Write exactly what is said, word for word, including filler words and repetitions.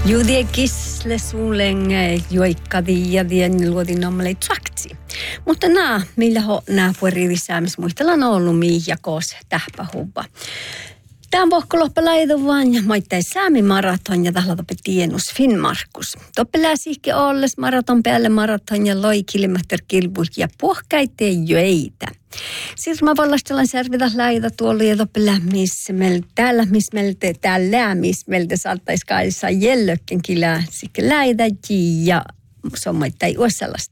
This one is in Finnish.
Juudia kisle suulenge joikkadi ja dien luodin omalle trakti. Mutta nää, millä ho nää puolirivisäämis muistellaan ollut ja koos tähpähubba. Tämän vohkoloppa laidu vaan ja maittai säämi maraton ja tällä toppe tienus Finnmarkus. Toppe läsiikki olles maraton päälle maraton ja loi kilometri kilpul ja puhkaiteen jöitä. Sitten mä vallastellaan servitä laita tuolla ja toppe lämmissä meiltä täällä, missä meiltä täällä, missä meiltä saattaisi kaissa jellökken kilää sikke laita ja se on maittai uosalasta.